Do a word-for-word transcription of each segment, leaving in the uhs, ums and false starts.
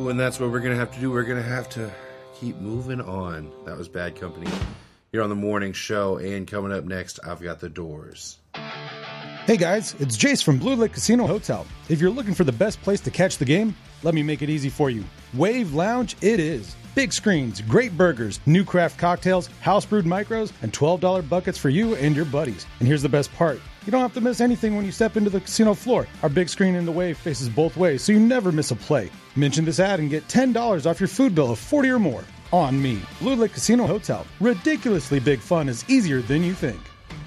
Ooh, and that's what we're going to have to do. We're going to have to keep moving on. That was Bad Company here on the morning show. And coming up next, I've got The Doors. Hey guys, it's Jace from Blue Lake Casino Hotel. If you're looking for the best place to catch the game, let me make it easy for you. Wave Lounge it is. Big screens, great burgers, new craft cocktails, house brewed micros, and twelve dollars buckets for you and your buddies. And here's the best part. You don't have to miss anything when you step into the casino floor. Our big screen in the Wave faces both ways, so you never miss a play. Mention this ad and get ten dollars off your food bill of forty dollars or more. On me. Blue Lake Casino Hotel. Ridiculously big fun is easier than you think.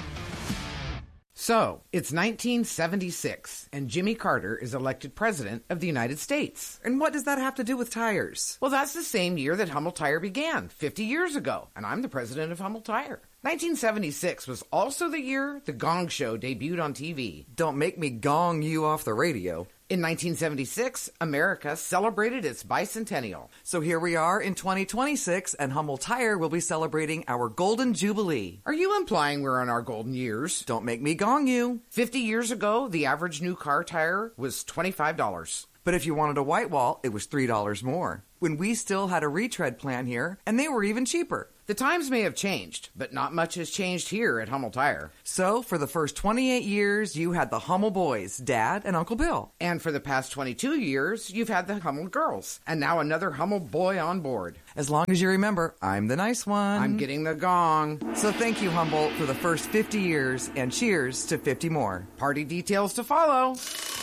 So, it's nineteen seventy-six, and Jimmy Carter is elected President of the United States. And what does that have to do with tires? Well, that's the same year that Hummel Tire began, fifty years ago, and I'm the president of Hummel Tire. nineteen seventy-six was also the year The Gong Show debuted on T V. Don't make me gong you off the radio. In nineteen seventy-six, America celebrated its bicentennial. So here we are in twenty twenty-six, and Hummel Tire will be celebrating our Golden Jubilee. Are you implying we're on our golden years? Don't make me gong you. fifty years ago, the average new car tire was twenty-five dollars. But if you wanted a white wall, it was three dollars more. When we still had a retread plan here, and they were even cheaper. The times may have changed, but not much has changed here at Hummel Tire. So, for the first twenty-eight years, you had the Hummel boys, Dad and Uncle Bill. And for the past twenty-two years, you've had the Hummel girls. And now another Hummel boy on board. As long as you remember, I'm the nice one. I'm getting the gong. So thank you, Humboldt, for the first fifty years, and cheers to fifty more. Party details to follow.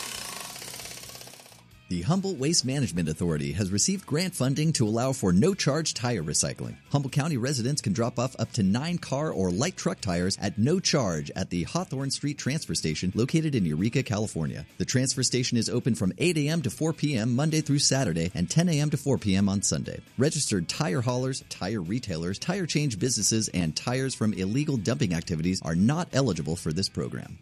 The Humboldt Waste Management Authority has received grant funding to allow for no-charge tire recycling. Humboldt County residents can drop off up to nine car or light truck tires at no charge at the Hawthorne Street Transfer Station located in Eureka, California. The transfer station is open from eight a.m. to four p.m. Monday through Saturday and ten a.m. to four p.m. on Sunday. Registered tire haulers, tire retailers, tire change businesses, and tires from illegal dumping activities are not eligible for this program.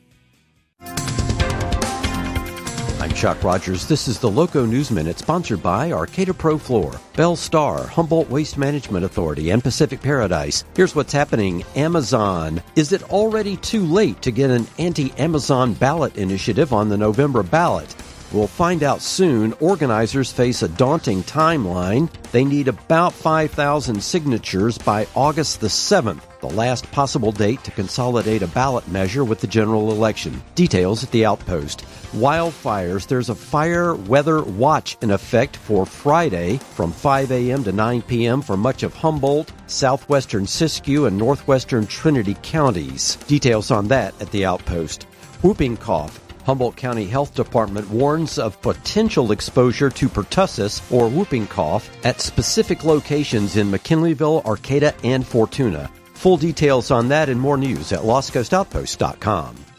I'm Chuck Rogers. This is the Loco News Minute, sponsored by Arcata Pro Floor, Bell Star, Humboldt Waste Management Authority, and Pacific Paradise. Here's what's happening. Amazon. Is it already too late to get an anti-Amazon ballot initiative on the November ballot? We'll find out soon. Organizers face a daunting timeline. They need about five thousand signatures by August the seventh, the last possible date to consolidate a ballot measure with the general election. Details at the Outpost. Wildfires. There's a fire weather watch in effect for Friday from five a.m. to nine p.m. for much of Humboldt, southwestern Siskiyou, and northwestern Trinity counties. Details on that at the Outpost. Whooping cough. Humboldt County Health Department warns of potential exposure to pertussis or whooping cough at specific locations in McKinleyville, Arcata, and Fortuna. Full details on that and more news at lost coast outpost dot com.